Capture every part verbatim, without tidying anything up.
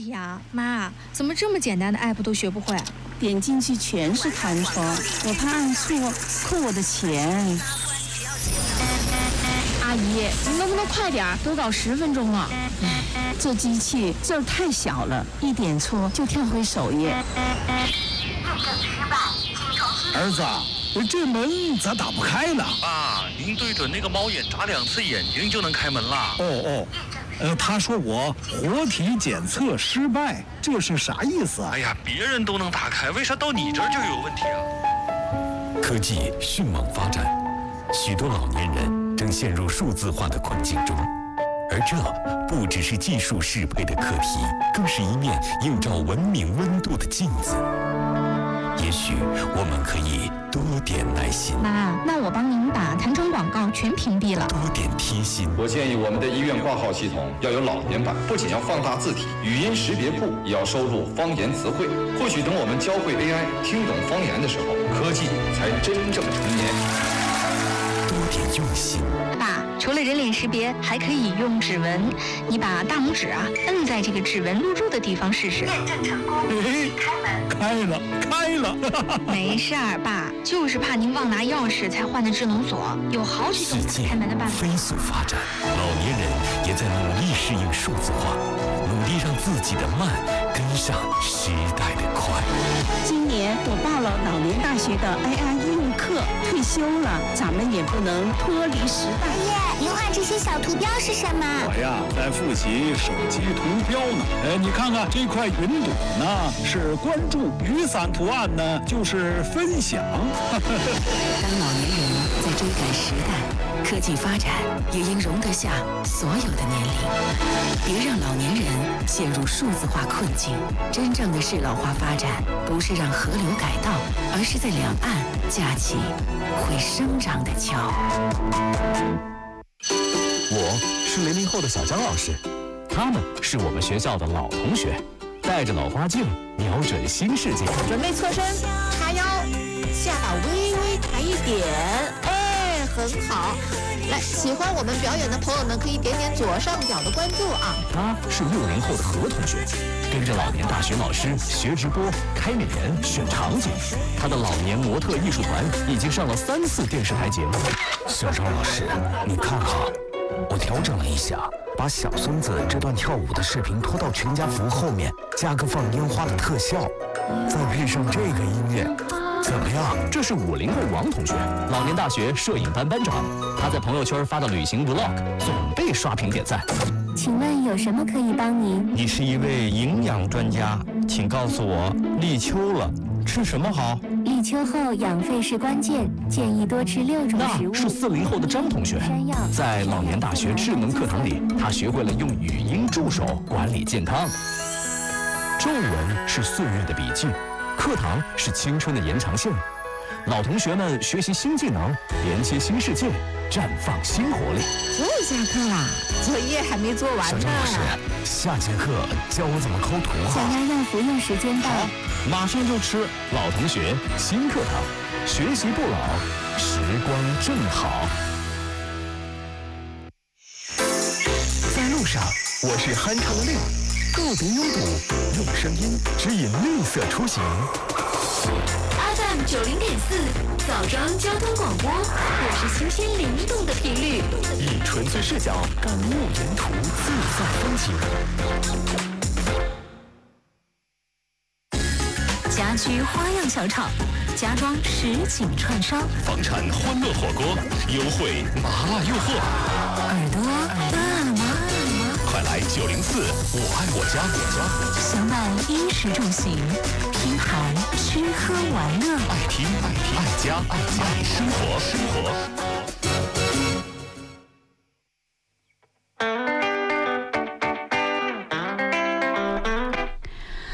呀，妈，怎么这么简单的 app 都学不会？ 点进去全是弹窗，我怕按错扣我的钱。 阿姨，你能不能快点？都搞十分钟了。 这机器字儿太小了，一点错就跳回首页。 儿子，这门咋打不开呢？ 爸，您对准那个猫眼眨两次眼睛就能开门啦。 哦哦，呃，他说我活体检测失败，这是啥意思啊？ 哎呀，别人都能打开，为啥到你这儿就有问题啊？ 科技迅猛发展，许多老年人正陷入数字化的困境中，而这不只是技术适配的课题，更是一面映照文明温度的镜子。也许我们可以多点耐心。 妈，那我帮您把弹窗广告全屏蔽了。 多点贴心。 我建议我们的医院挂号系统要有老年版，不仅要放大字体，语音识别库也要收录方言词汇。或许等我们教会 A I 听懂方言的时候，科技才真正成年。 多点用心。 爸，除了人脸识别，还可以用指纹。你把大拇指啊摁在这个指纹录入的地方试试。验证成功， 哎，开门，开了，开了。 没事儿，爸，就是怕您忘拿钥匙才换的智能锁，有好几种开门的办法。 飞速发展，老年人也在努力适应数字化，努力让自己的慢跟上时代的快。 今年我报了老年大学的 A I 应用课，退休了，咱们也不能脱离时代。 爷爷，您画这些小图标是什么？ 我呀，在复习手机图标呢。哎，你看看这块云朵呢，是关注；雨伞图案呢，就是分享。 当老年人在追赶时代，科技发展也应容得下所有的年龄。别让老年人陷入数字化困境。真正的适老化发展，不是让河流改道，而是在两岸架起会生长的桥。 我是零零后的小江老师，他们是我们学校的老同学，带着老花镜，瞄准新世界。 准备侧身，叉腰，下巴微微抬一点，哎，很好。来，喜欢我们表演的朋友们可以点点左上角的关注啊。 他是六零后的何同学，跟着老年大学老师学直播、开美颜、选场景。他的老年模特艺术团已经上了三次电视台节目。 小张老师，你看哈，我调整了一下，把小孙子这段跳舞的视频拖到全家福后面，加个放烟花的特效，再配上这个音乐，怎么样？ 这是五零后王同学，老年大学摄影班班长。他在朋友圈发的旅行 vlog 总被刷屏点赞。 请问有什么可以帮您？ 你是一位营养专家，请告诉我，立秋了，吃什么好？ 立秋后养肺是关键，建议多吃六种食物。 那是四零后的张同学，在老年大学智能课堂里，他学会了用语音助手管理健康。皱纹是岁月的笔记，课堂是青春的延长线。老同学们学习新技能，连接新世界，绽放新活力。 又下课啦，作业还没做完呢。 小张老师，下节课教我怎么抠图哈。 想要让服用时间到， 马上就吃。老同学新课堂，学习不老，时光正好。 在路上，我是酣畅的令，告别拥堵，用声音指引绿色出行。 F M 九零点四，枣庄交通广播，我是新鲜灵动的频率， 以纯粹视角感悟沿途自在风景。 家居花样小炒，家装实景串烧， 房产欢乐火锅，优惠麻辣诱惑， 耳朵饿了吗？ 快来九零四，我爱我家，我家相伴衣食住行，拼盘吃喝玩乐， 爱听爱听爱家爱家爱生活生活。 好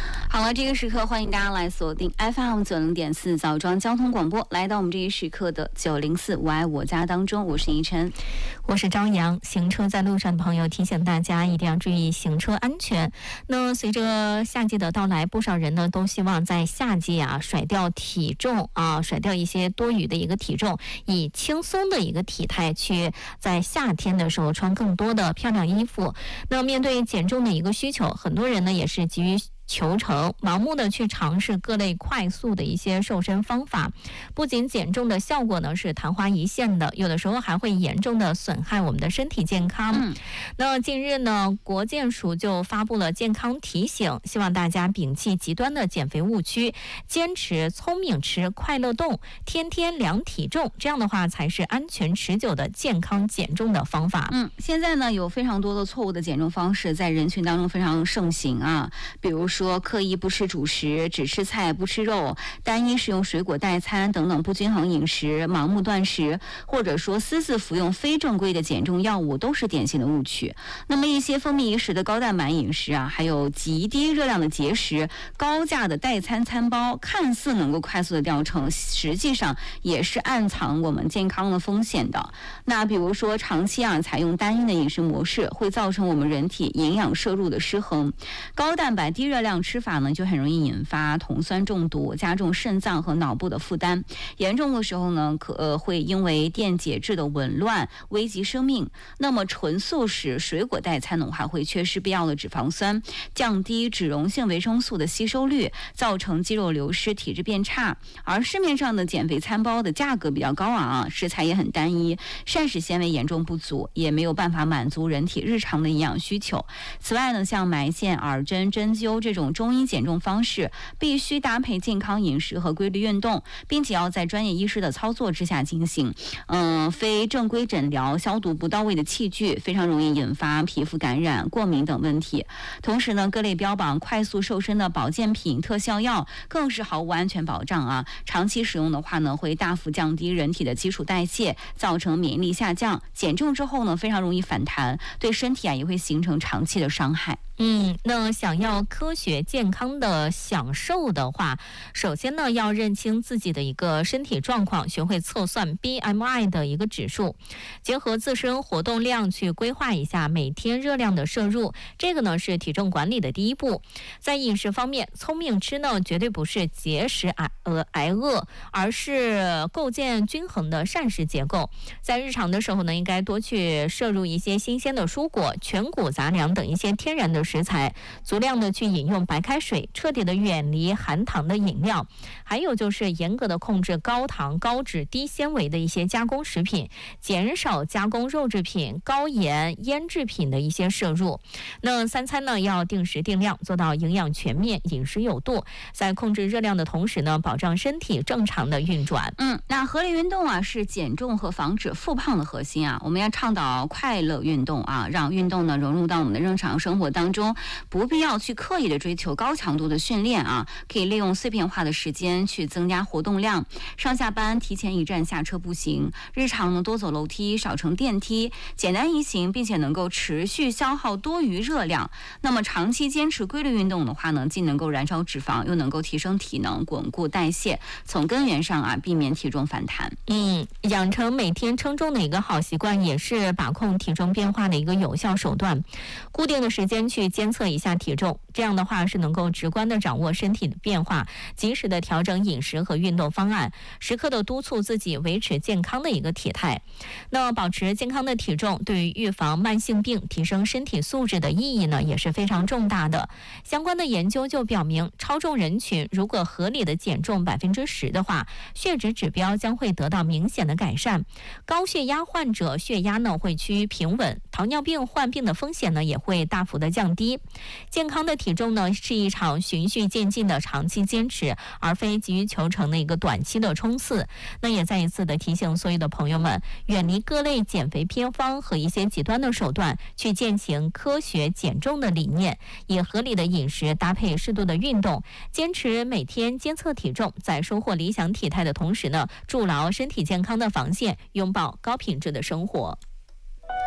了，这个时刻欢迎大家来锁定 F M 九零点四枣庄交通广播，来到我们这一时刻的九零四我爱我家当中，我是依晨， 我是张扬。行车在路上的朋友，提醒大家一定要注意行车安全。那随着夏季的到来，不少人呢都希望在夏季啊甩掉体重啊，甩掉一些多余的一个体重，以轻松的一个体态去在夏天的时候穿更多的漂亮衣服。那面对减重的一个需求，很多人呢也是急于求成，盲目的去尝试各类快速的一些瘦身方法，不仅减重的效果呢是昙花一现的，有的时候还会严重的损害我们的身体健康。嗯、那近日呢，国健署就发布了健康提醒，希望大家摒弃极端的减肥误区，坚持聪明吃、快乐动，天天量体重，这样的话才是安全持久的健康减重的方法。 嗯，现在呢有非常多的错误的减重方式在人群当中非常盛行啊，比如说说刻意不吃主食，只吃菜不吃肉，单一食用水果代餐等等不均衡饮食，盲目断食，或者说私自服用非正规的减重药物，都是典型的误区。那么一些风靡一时的高蛋白饮食啊，还有极低热量的节食、高价的代餐餐包，看似能够快速的掉秤，实际上也是暗藏我们健康的风险的。那比如说长期啊采用单一的饮食模式，会造成我们人体营养摄入的失衡。高蛋白低热量吃法呢，就很容易引发酮酸中毒，加重肾脏和脑部的负担。严重的时候呢，可、呃、会因为电解质的紊乱危及生命。那么纯素食、水果代餐的话，会缺失必要的脂肪酸，降低脂溶性维生素的吸收率，造成肌肉流失、体质变差。而市面上的减肥餐包的价格比较高昂啊，食材也很单一，膳食纤维严重不足，也没有办法满足人体日常的营养需求。此外呢，像埋线、耳针、针灸这种中医减重方式，必须搭配健康饮食和规律运动，并且要在专业医师的操作之下进行。嗯，非正规诊疗、消毒不到位的器具，非常容易引发皮肤感染、过敏等问题。同时呢，各类标榜快速瘦身的保健品、特效药，更是毫无安全保障啊！长期使用的话呢，会大幅降低人体的基础代谢，造成免疫力下降。减重之后呢，非常容易反弹，对身体啊也会形成长期的伤害。 嗯，那想要科学健康的享受的话，首先呢要认清自己的一个身体状况，学会测算 B M I 的一个指数，结合自身活动量去规划一下每天热量的摄入，这个呢是体重管理的第一步。在饮食方面，聪明吃呢绝对不是节食挨饿挨饿，而是构建均衡的膳食结构。在日常的时候呢，应该多去摄入一些新鲜的蔬果、全谷杂粮等一些天然的食材，足量的去饮用白开水，彻底的远离含糖的饮料。还有就是严格的控制高糖、高脂、低纤维的一些加工食品，减少加工肉制品、高盐、腌制品的一些摄入。那三餐呢要定时定量，做到营养全面、饮食有度，在控制热量的同时呢，保障身体正常的运转。 嗯，那合理运动啊是减重和防止复胖的核心啊。我们要倡导快乐运动啊，让运动呢融入到我们的日常生活当中，不必要去刻意的追求高强度的训练啊，可以利用碎片化的时间去增加活动量。上下班提前一站下车步行，日常呢多走楼梯，少乘电梯，简单易行，并且能够持续消耗多余热量。那么长期坚持规律运动的话呢，既能够燃烧脂肪，又能够提升体能，巩固代谢，从根源上啊避免体重反弹。 嗯，养成每天称重的一个好习惯，也是把控体重变化的一个有效手段。固定的时间去监测一下体重，这样的话是能够直观的掌握身体的变化，及时的调整饮食和运动方案，时刻的督促自己维持健康的一个体态。那保持健康的体重对于预防慢性病、提升身体素质的意义呢也是非常重大的。相关的研究就表明，超重人群如果合理的减重百分之十的话，血脂指标将会得到明显的改善。高血压患者血压呢会趋于平稳，糖尿病患病的风险呢也会大幅的降低。健康的体重呢是一场循序渐进的长期坚持，而非急于求成的一个短期的冲刺。那也再一次的提醒所有的朋友们，远离各类减肥偏方和一些极端的手段，去践行科学减重的理念，以合理的饮食搭配适度的运动，坚持每天监测体重，在收获理想体态的同时呢，筑牢身体健康的防线，拥抱高品质的生活。